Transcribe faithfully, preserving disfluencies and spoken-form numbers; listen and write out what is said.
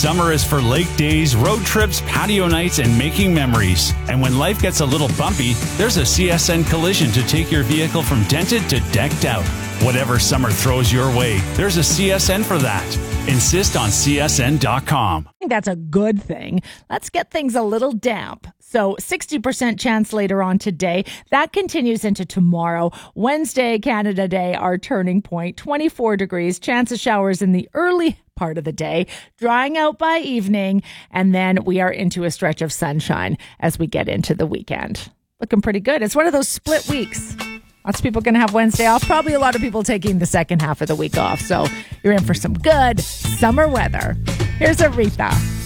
Summer is for lake days, road trips, patio nights, and making memories. And when life gets a little bumpy, there's a C S N Collision to take your vehicle from dented to decked out. Whatever summer throws your way, there's a C S N for that. Insist on C S N dot com. I think that's a good thing. Let's get things a little damp. So sixty percent chance later on today. That continues into tomorrow. Wednesday, Canada Day, our turning point. twenty-four degrees. Chance of showers in the early part of the day. Drying out by evening. And then we are into a stretch of sunshine as we get into the weekend. Looking pretty good. It's one of those split weeks. Lots of people going to have Wednesday off. Probably a lot of people taking the second half of the week off. So you're in for some good summer weather. Here's Aretha.